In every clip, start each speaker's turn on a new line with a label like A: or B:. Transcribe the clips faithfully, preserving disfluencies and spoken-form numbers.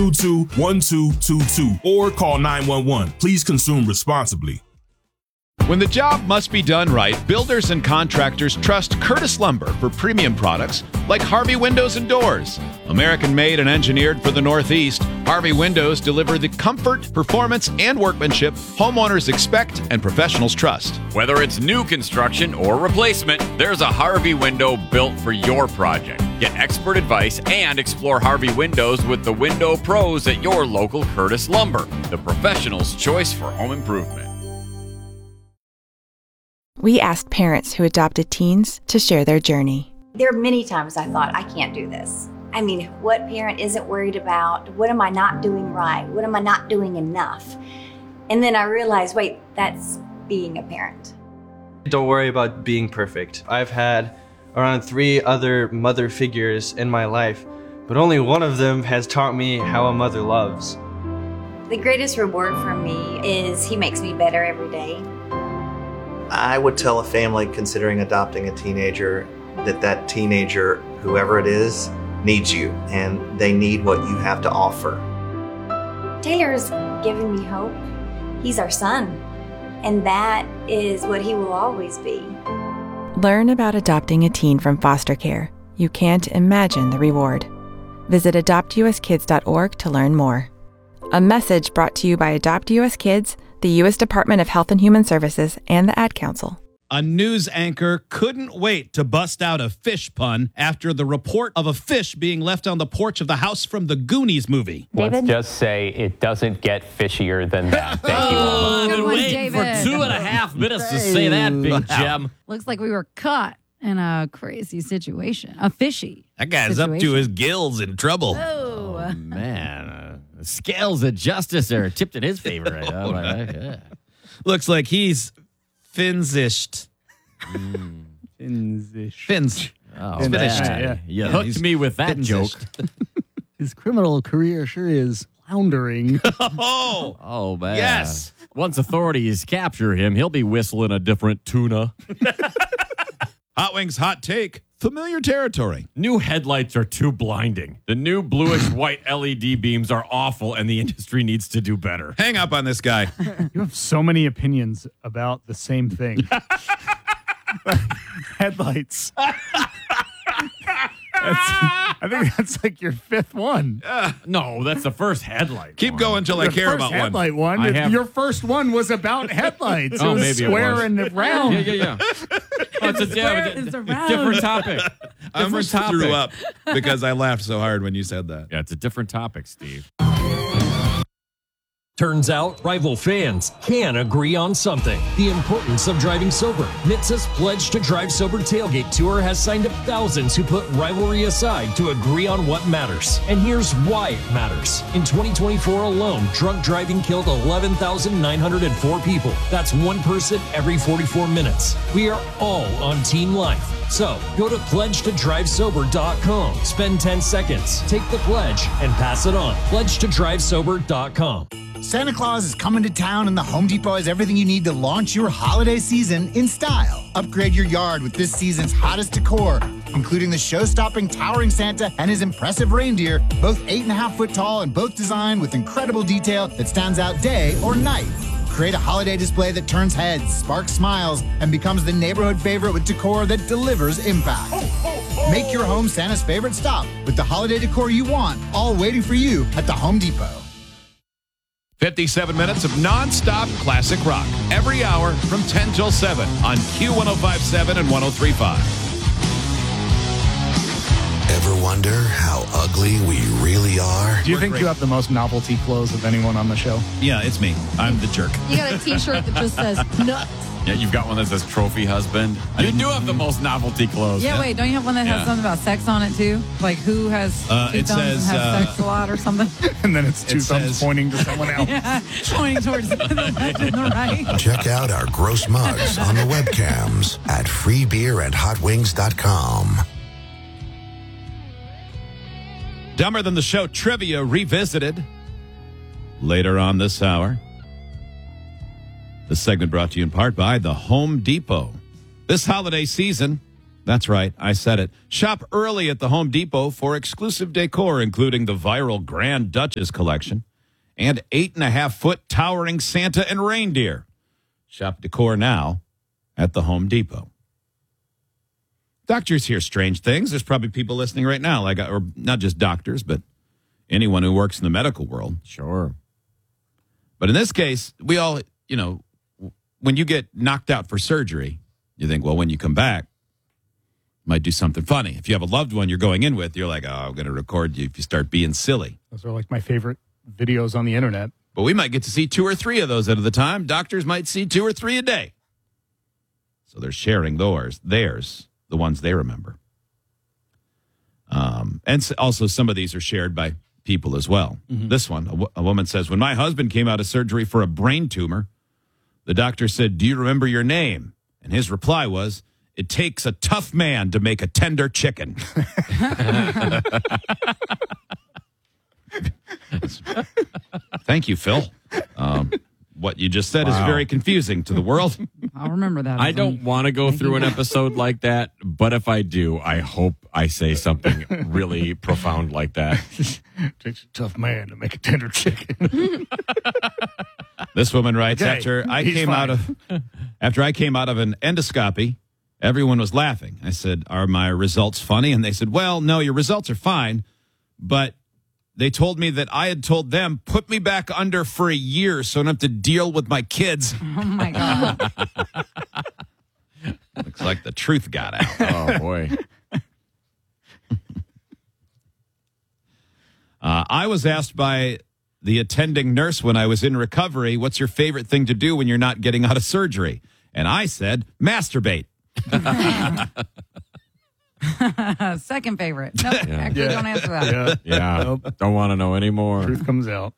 A: two two one two two two or call nine one one. Please consume responsibly.
B: When the job must be done right, builders and contractors trust Curtis Lumber for premium products like Harvey Windows and Doors. American-made and engineered for the Northeast, Harvey Windows deliver the comfort, performance, and workmanship homeowners expect and professionals trust.
C: Whether it's new construction or replacement, there's a Harvey window built for your project. Get expert advice and explore Harvey Windows with the window pros at your local Curtis Lumber, the professional's choice for home improvement.
D: We asked parents who adopted teens to share their journey.
E: There are many times I thought, I can't do this. I mean, what parent isn't worried about, what am I not doing right? What am I not doing enough? And then I realized, wait, that's being a parent.
F: Don't worry about being perfect. I've had around three other mother figures in my life, but only one of them has taught me how a mother loves.
E: The greatest reward for me is he makes me better every day.
G: I would tell a family considering adopting a teenager that that teenager, whoever it is, needs you, and they need what you have to offer.
E: Taylor's given me hope. He's our son, and that is what he will always be.
D: Learn about adopting a teen from foster care. You can't imagine the reward. Visit adopt u s kids dot org to learn more. A message brought to you by Adopt U S Kids, the U S Department of Health and Human Services, and the Ad Council.
H: A news anchor couldn't wait to bust out a fish pun after the report of a fish being left on the porch of the house from the Goonies movie.
I: David?
J: Let's just say it doesn't get fishier than that. Thank you.
I: Oh,
K: I've been
I: one,
K: waiting
I: David.
K: for two and a half minutes to say that, Big Gem.
I: Looks like we were caught in a crazy situation. A fishy
H: That guy's
I: situation.
H: up to his gills in trouble.
I: Oh,
K: Oh, man. Uh, the scales of justice are tipped in his favor right now.
H: Oh,
K: Like, yeah.
H: Looks like he's finsished.
K: Mm.
L: Finzish.
H: Fins.
K: Oh,
H: He's finished.
K: man.
L: Yeah,
K: You
H: yeah.
K: hooked
H: He's
K: me with that joke.
H: finished.
L: His criminal career sure is floundering.
H: Oh,
K: Oh, man.
H: Yes.
K: Once authorities capture him, he'll be whistling a different tuna.
H: Hot Wings hot take. Familiar territory.
K: New headlights are too blinding. The new bluish white L E D beams are awful, and the industry needs to do better.
H: Hang up on this guy.
L: You have so many opinions about the same thing. Headlights. That's, I think that's like your fifth one.
K: Uh, no, that's the first headlight.
H: Keep
K: one.
H: going until I
L: The
H: care
L: first
H: about
L: headlight
H: one.
L: one.
K: I have-
L: Your first one was about headlights.
K: Oh,
L: it was
K: maybe it
L: square
K: was.
L: and round.
K: Yeah, yeah, yeah. Oh, it's a, yeah,
I: Square is
K: a,
I: around.
K: different topic.
H: I
K: Different
H: almost
K: topic.
H: threw up because I laughed so hard when you said that.
K: Yeah, it's a different topic, Steve.
M: Turns out rival fans can agree on something. The importance of driving sober. N H T S A's Pledge to Drive Sober Tailgate Tour has signed up thousands who put rivalry aside to agree on what matters. And here's why it matters. In twenty twenty-four alone, drunk driving killed eleven thousand nine hundred four people. That's one person every forty-four minutes. We are all on Team Life. So go to pledge to drive sober dot com. Spend ten seconds, take the pledge, and pass it on. pledge to drive sober dot com.
N: Santa Claus is coming to town, and the Home Depot has everything you need to launch your holiday season in style. Upgrade your yard with this season's hottest decor, including the show-stopping towering Santa and his impressive reindeer, both eight and a half foot tall and both designed with incredible detail that stands out day or night. Create a holiday display that turns heads, sparks smiles, and becomes the neighborhood favorite with decor that delivers impact. Make your home Santa's favorite stop with the holiday decor you want, all waiting for you at the Home Depot.
B: fifty-seven minutes of non-stop classic rock. Every hour from ten till seven on Q one oh five point seven and one oh three point five.
O: Ever wonder how ugly we really are?
L: Do you think you have the most novelty clothes of anyone on the show?
H: Yeah, it's me. I'm the jerk.
I: You got a T-shirt that just says nuts.
K: Yeah, you've got one that says trophy husband. You do have the most novelty clothes.
I: Yeah, wait, don't you have one that has
K: Yeah.
I: something about sex on it too? Like who has
H: Uh,
I: two
H: it
I: thumbs
H: says,
I: and has
H: uh,
I: sex a lot or something?
L: And then it's two
H: It
L: thumbs
H: says-
L: pointing to someone else.
I: Yeah, pointing towards the left and the right.
O: Check out our gross mugs on the webcams at free beer and hot wings dot com.
B: Dumber Than the Show trivia revisited later on this hour. The segment brought to you in part by the Home Depot. This holiday season, That's right. I said it. Shop early at the Home Depot for exclusive decor, including the viral Grand Duchess collection and eight and a half foot towering Santa and reindeer. Shop decor now at the Home Depot. Doctors hear strange things. There's probably people listening right now, like, or not just doctors, but anyone who works in the medical world.
K: Sure.
B: But in this case, we all, you know, when you get knocked out for surgery, you think, well, when you come back, might do something funny. If you have a loved one you're going in with, you're like, oh, I'm going to record you if you start being silly.
L: Those are like my favorite videos on the internet.
B: But we might get to see two or three of those at a time. Doctors might see two or three a day. So they're sharing theirs, theirs, the ones they remember. Um, and also some of these are shared by people as well. Mm-hmm. This one, a, w- a woman says, when my husband came out of surgery for a brain tumor, the doctor said, do you remember your name? And his reply was, it takes a tough man to make a tender chicken. Thank you, Phil. Um, what you just said wow. is very confusing to the world.
I: I'll remember that.
K: I don't want to go through an episode like that, but if I do, I hope I say something really profound like that.
L: It takes a tough man to make a tender chicken.
B: This woman writes,
L: okay,
B: after I
L: came
B: came
L: fine.
B: out of after I came out of an endoscopy, everyone was laughing. I said, are my results funny? And they said, well, no, your results are fine. But they told me that I had told them, put me back under for a year so I don't have to deal with my kids.
I: Oh, my God.
B: Looks like the truth got out.
K: Oh, boy.
B: uh, I was asked by the attending nurse when I was in recovery, what's your favorite thing to do when you're not getting out of surgery? And I said, masturbate.
I: Second favorite. Nope,
K: Yeah.
I: actually
L: Yeah.
I: don't answer that.
L: Yeah.
K: Yeah.
L: Nope.
K: Don't want to know anymore.
L: Truth comes out.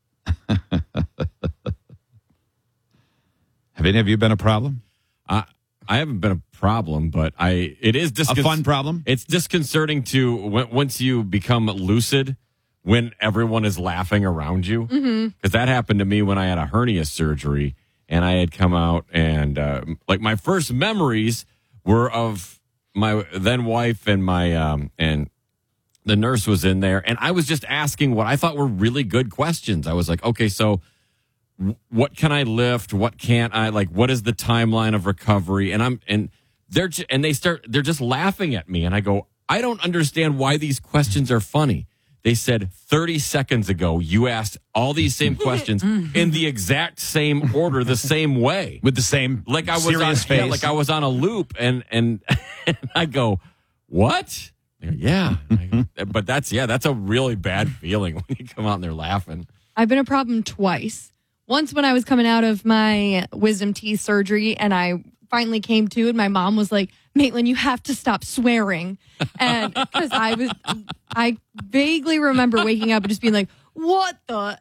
B: Have any of you been a problem?
K: I I haven't been a problem, but I it is discon-
B: A fun problem?
K: It's disconcerting to when, once you become lucid when everyone is laughing around you. Because
I: Mm-hmm.
K: that happened to me when I had a hernia surgery, and I had come out and uh, like my first memories were of my then wife and my um, and the nurse was in there, and I was just asking what I thought were really good questions. I was like, okay, so what can I lift? What can't I? Like, what is the timeline of recovery? And I'm and they're ju- and they start they're just laughing at me, and I go, I don't understand why these questions are funny. They said thirty seconds ago you asked all these same questions in the exact same order, the same way,
B: with the same
K: like I was
B: serious
K: on,
B: face.
K: yeah, like I was on a loop, and and, and I go, what? They go, yeah, I go, but that's yeah, that's a really bad feeling when you come out and they're laughing.
P: I've been a problem twice. Once when I was coming out of my wisdom teeth surgery and I finally came to, and my mom was like, Maitland, you have to stop swearing. And because I was, I vaguely remember waking up and just being like, what the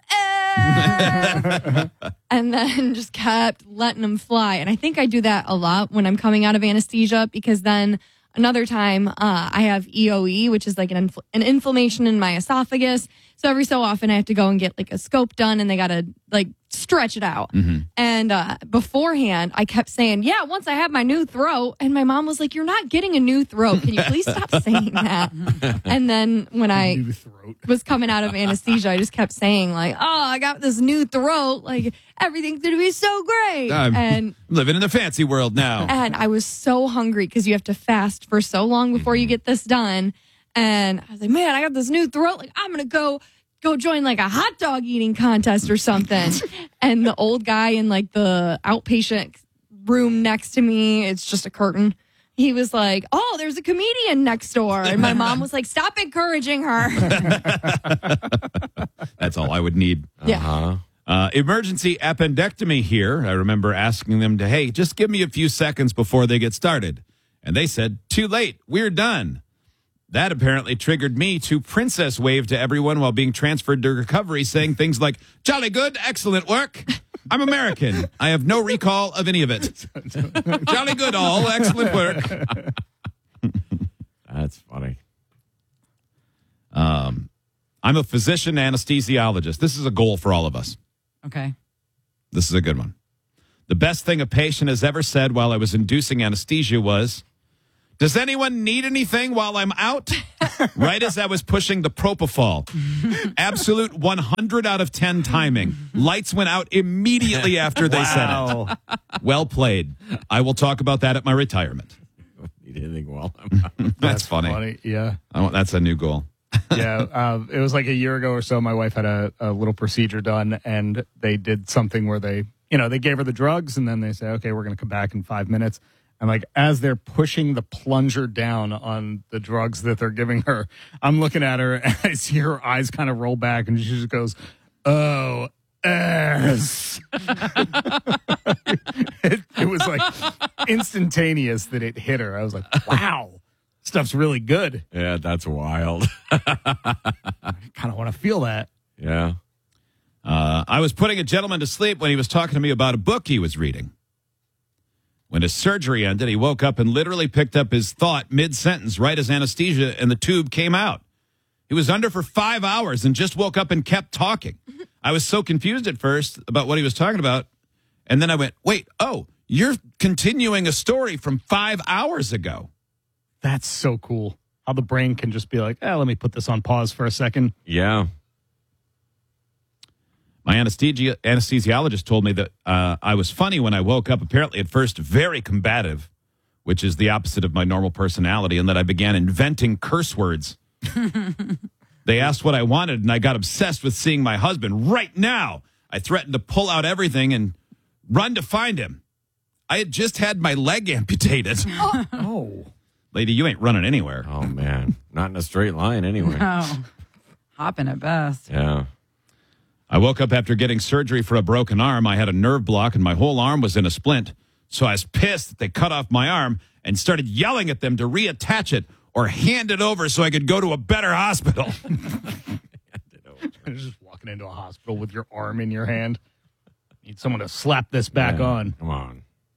P: F? And then just kept letting them fly. And I think I do that a lot when I'm coming out of anesthesia, because then another time uh, I have E O E, which is like an, infl- an inflammation in my esophagus. So every so often I have to go and get like a scope done, and they got to like stretch it out.
B: Mm-hmm.
P: And uh, beforehand, I kept saying, yeah, once I have my new throat. And my mom was like, you're not getting a new throat. Can you please stop saying that? And then when I was coming out of anesthesia, I just kept saying like, oh, I got this new throat. Like everything's going to be so great.
B: I'm
P: and
B: living in the fancy world now.
P: and I was so hungry because you have to fast for so long before you get this done. And I was like, man, I got this new throat. Like, I'm going to go go join like a hot dog eating contest or something. And the old guy in like the outpatient room next to me, it's just a curtain. He was like, oh, there's a comedian next door. And my mom was like, stop encouraging her.
B: That's all I would need.
P: Yeah.
K: Uh-huh.
B: Uh, emergency appendectomy here. I remember asking them to, hey, just give me a few seconds before they get started. And they said, too late. We're done. That apparently triggered me to princess wave to everyone while being transferred to recovery, saying things like, jolly good, excellent work. I'm American. I have no recall of any of it. Jolly good all, excellent work.
K: That's funny.
B: Um, I'm a physician anesthesiologist. This is a goal for all of us.
I: Okay.
B: This is a good one. The best thing a patient has ever said while I was inducing anesthesia was,
H: Does anyone need anything while I'm out? Right as I was pushing the propofol. Absolute one hundred out of ten timing. Lights went out immediately after they
K: Wow.
H: said it. Well played. I will talk about that at my retirement.
K: Need anything while I'm out.
H: That's, funny.
Q: funny, yeah.
H: I want, that's a new goal.
Q: yeah, uh, it was like a year ago or so. My wife had a, a little procedure done, and they did something where they, you know, they gave her the drugs, and then they say, okay, we're going to come back in five minutes. And like as they're pushing the plunger down on the drugs that they're giving her, I'm looking at her and I see her eyes kind of roll back, and she just goes, "Oh, ass." it, it was like instantaneous that it hit her. I was like, wow. Stuff's really good.
K: Yeah, that's wild.
Q: I kind of want to feel that.
K: Yeah.
H: Uh, I was putting a gentleman to sleep when he was talking to me about a book he was reading. When his surgery ended, he woke up and literally picked up his thought mid-sentence right as anesthesia and the tube came out. He was under for five hours and just woke up and kept talking. I was so confused at first about what he was talking about. And then I went, wait, oh, you're continuing a story from five hours ago.
Q: That's so cool. How the brain can just be like, eh, let me put this on pause for a second.
K: Yeah.
H: My anesthesia, anesthesiologist told me that uh, I was funny when I woke up, apparently at first very combative, which is the opposite of my normal personality, and that I began inventing curse words. They asked what I wanted, and I got obsessed with seeing my husband right now. I threatened to pull out everything and run to find him. I had just had my leg amputated.
Q: Oh.
H: Lady, you ain't running anywhere.
K: Oh, man. Not in a straight line anyway.
I: No. Hopping at best.
K: Yeah.
H: I woke up after getting surgery for a broken arm. I had a nerve block and my whole arm was in a splint. So I was pissed that they cut off my arm and started yelling at them to reattach it or hand it over so I could go to a better hospital.
Q: Just walking into a hospital with your arm in your hand. Need someone to slap this back
K: Yeah.
Q: on.
K: Come on.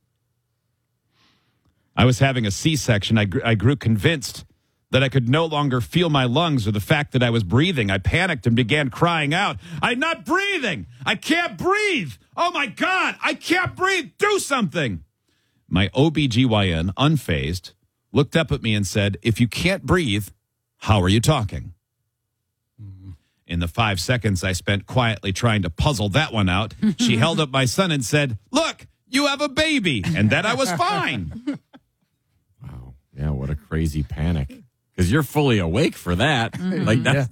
H: I was having a C-section. I, gr- I grew convinced that I could no longer feel my lungs or the fact that I was breathing. I panicked and began crying out, I'm not breathing. I can't breathe. Oh, my God. I can't breathe. Do something. My O B G Y N, unfazed, looked up at me and said, if you can't breathe, how are you talking? In the five seconds I spent quietly trying to puzzle that one out, she held up my son and said, look, you have a baby. And then I was fine.
K: Wow. Yeah, what a crazy panic. Because you're fully awake for that.
I: Mm-hmm.
K: Like that's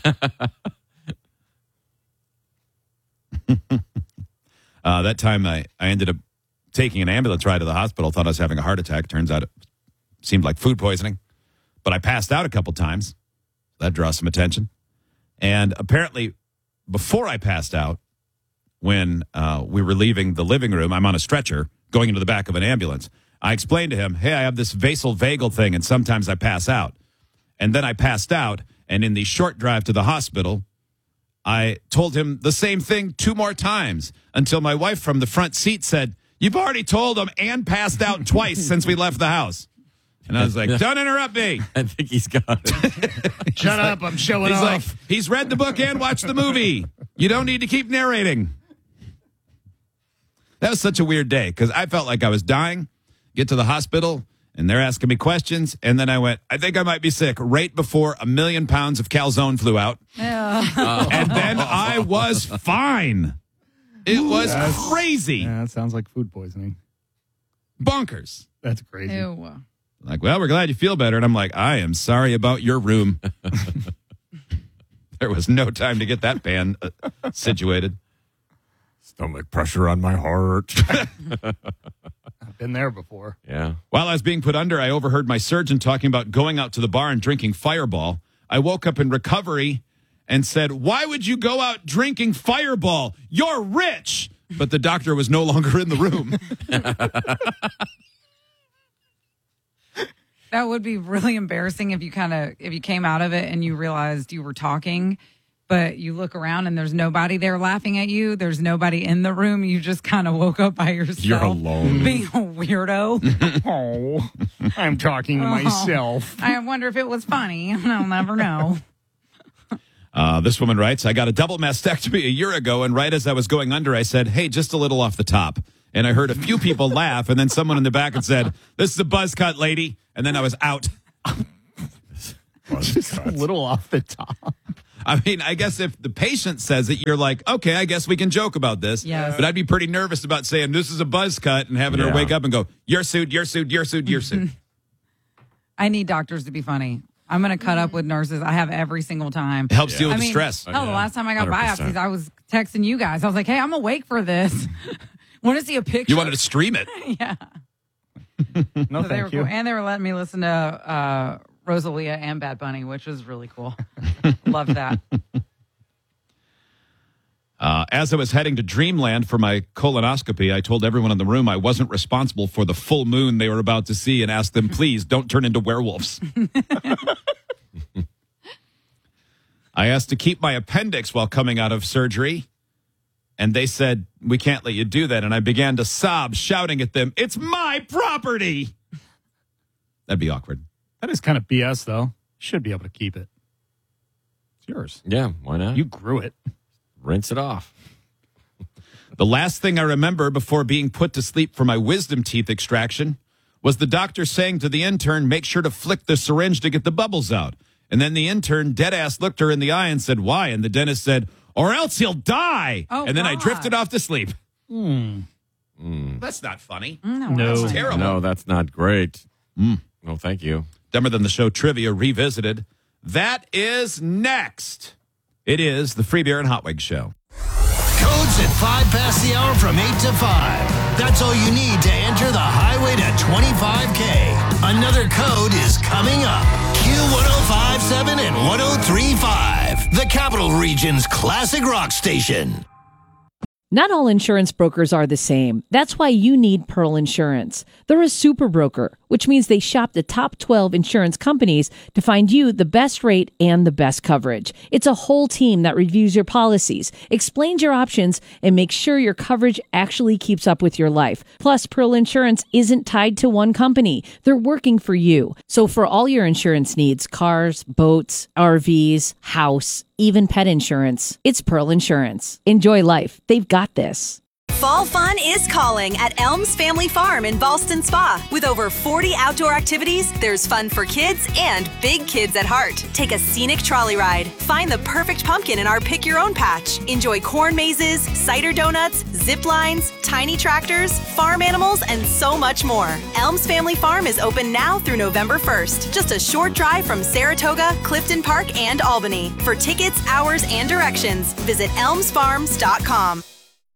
H: uh, that time I, I ended up taking an ambulance ride to the hospital, thought I was having a heart attack. Turns out it seemed like food poisoning. But I passed out a couple times. That draws some attention. And apparently, before I passed out, when uh, we were leaving the living room, I'm on a stretcher going into the back of an ambulance. I explained to him, hey, I have this vasovagal thing, and sometimes I pass out. And then I passed out, and in the short drive to the hospital, I told him the same thing two more times until my wife from the front seat said, you've already told him and passed out twice since we left the house. And I was like, don't interrupt me.
K: I think he's got it.
Q: Shut up, I'm showing
H: He's
Q: off.
H: like, he's read the book and watched the movie. You don't need to keep narrating. That was such a weird day because I felt like I was dying. Get to the hospital, and they're asking me questions. And then I went, I think I might be sick right before a million pounds of calzone flew out.
I: Yeah.
H: And then I was fine. It was
Q: That's-
H: crazy.
Q: Yeah, that sounds like food poisoning.
H: Bonkers.
Q: That's crazy.
I: Ew.
H: Like, well, we're glad you feel better. And I'm like, I am sorry about your room. There was no time to get that pan uh, situated.
K: Stomach pressure on my heart.
Q: I've been there before.
K: Yeah.
H: While I was being put under, I overheard my surgeon talking about going out to the bar and drinking Fireball. I woke up in recovery and said, why would you go out drinking Fireball? You're rich. But the doctor was no longer in the room.
I: That would be really embarrassing if you kind of if you came out of it and you realized you were talking, but you look around and there's nobody there laughing at you. There's nobody in the room. You just kind of woke up by yourself.
K: You're alone.
I: Being a weirdo.
Q: Oh, I'm talking to
I: Oh.
Q: myself.
I: I wonder if it was funny. I'll never know.
H: Uh, this woman writes, I got a double mastectomy a year ago, and right as I was going under, I said, hey, just a little off the top. And I heard a few people laugh, and then someone in the back had said, "This is a buzz cut, lady." And then I was out.
Q: Just a little off the top.
H: I mean, I guess if the patient says it, you're like, okay, I guess we can joke about this.
I: Yes.
H: But I'd be pretty nervous about saying this is a buzz cut and having
K: Yeah.
H: her wake up and go, "You're sued, you're sued, you're sued, you're sued."
I: I need doctors to be funny. I'm going to cut up with nurses. I have every single time.
H: It helps deal with
I: I
H: the
I: mean,
H: stress.
I: Hell, the last time I got
H: one hundred percent.
I: biopsies, I was texting you guys. I was like, hey, I'm awake for this. Want to see a picture?
H: You wanted to stream it.
I: Yeah.
Q: No,
I: So they were
Q: thank you.
I: cool. And they were letting me listen to uh, Rosalia and Bad Bunny, which was really cool. Love that.
H: Uh, as I was heading to Dreamland for my colonoscopy, I told everyone in the room I wasn't responsible for the full moon they were about to see and asked them, please don't turn into werewolves. I asked to keep my appendix while coming out of surgery, and they said, we can't let you do that. And I began to sob, shouting at them, it's my property. That'd be awkward.
Q: That is kind of B S, though. Should be able to keep it. It's yours.
K: Yeah, why not?
Q: You grew it.
K: Rinse it off.
H: The last thing I remember before being put to sleep for my wisdom teeth extraction was the doctor saying to the intern, make sure to flick the syringe to get the bubbles out. And then the intern dead-ass looked her in the eye and said, why? And the dentist said, or else he'll die.
I: Oh,
H: and then I
I: God.
H: drifted off to sleep.
Q: Hmm.
K: Mm.
H: That's not funny.
I: No.
H: That's terrible.
K: No, that's not great.
H: Mm.
K: No, thank you.
H: Dumber Than the Show Trivia Revisited. That is next. It is the Free Beer and Hot Wings Show.
O: Codes at five past the hour from eight to five. That's all you need to enter the highway to twenty-five K. Another code is coming up. Q one oh five point seven and one oh three point five. The Capital Region's classic rock station.
R: Not all insurance brokers are the same. That's why you need Pearl Insurance. They're a super broker, which means they shop the top twelve insurance companies to find you the best rate and the best coverage. It's a whole team that reviews your policies, explains your options, and makes sure your coverage actually keeps up with your life. Plus, Pearl Insurance isn't tied to one company. They're working for you. So for all your insurance needs, cars, boats, R Vs, house, even pet insurance, it's Pearl Insurance. Enjoy life. They've got this.
S: Fall fun is calling at Elms Family Farm in Ballston Spa. With over forty outdoor activities, there's fun for kids and big kids at heart. Take a scenic trolley ride. Find the perfect pumpkin in our Pick Your Own patch. Enjoy corn mazes, cider donuts, zip lines, tiny tractors, farm animals, and so much more. Elms Family Farm is open now through November first. Just a short drive from Saratoga, Clifton Park, and Albany. For tickets, hours, and directions, visit elms farms dot com.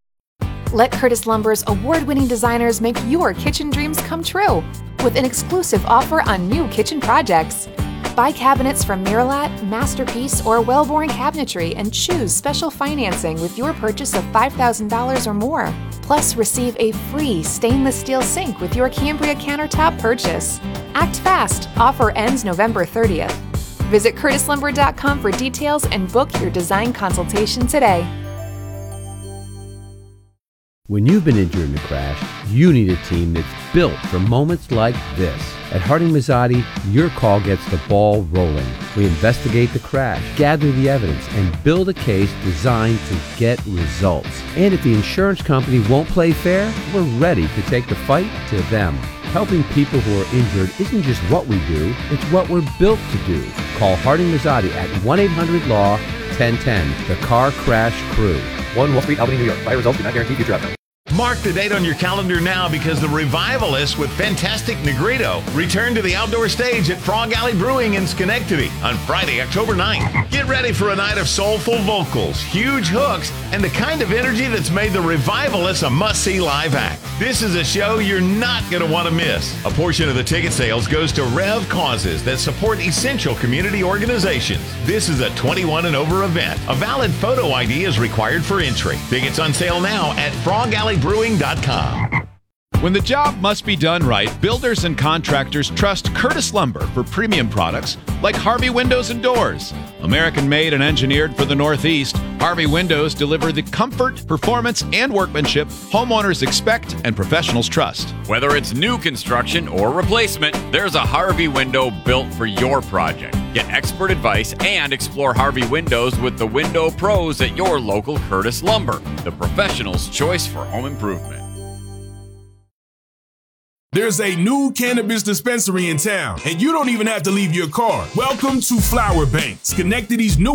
T: Let Curtis Lumber's award-winning designers make your kitchen dreams come true with an exclusive offer on new kitchen projects. Buy cabinets from Miralat, Masterpiece, or Wellborn Cabinetry and choose special financing with your purchase of five thousand dollars or more. Plus, receive a free stainless steel sink with your Cambria countertop purchase. Act fast. Offer ends November thirtieth. Visit curtis lumber dot com for details and book your design consultation today.
U: When you've been injured in a crash, you need a team that's built for moments like this. At Harding Mazzotti, your call gets the ball rolling. We investigate the crash, gather the evidence, and build a case designed to get results. And if the insurance company won't play fair, we're ready to take the fight to them. Helping people who are injured isn't just what we do, it's what we're built to do. Call Harding Mazzotti at one eight hundred law ten ten, the Car Crash Crew. one Wall Street, Albany, New York. Buy results do not guarantee future outcomes.
V: Mark the date on your calendar now because the Revivalists with Fantastic Negrito return to the outdoor stage at Frog Alley Brewing in Schenectady on Friday, October ninth. Get ready for a night of soulful vocals, huge hooks, and the kind of energy that's made the Revivalists a must-see live act. This is a show you're not going to want to miss. A portion of the ticket sales goes to Rev causes that support essential community organizations. This is a twenty-one and over event. A valid photo I D is required for entry. Tickets on sale now at frog alley brewing dot com.
B: When the job must be done right, builders and contractors trust Curtis Lumber for premium products like Harvey Windows and Doors. American made and engineered for the Northeast, Harvey Windows deliver the comfort, performance, and workmanship homeowners expect and professionals trust.
C: Whether it's new construction or replacement, there's a Harvey window built for your project. Get expert advice and explore Harvey Windows with the window pros at your local Curtis Lumber, the professional's choice for home improvement.
A: There's a new cannabis dispensary in town, and you don't even have to leave your car. Welcome to Flower Bank, Schenectady's new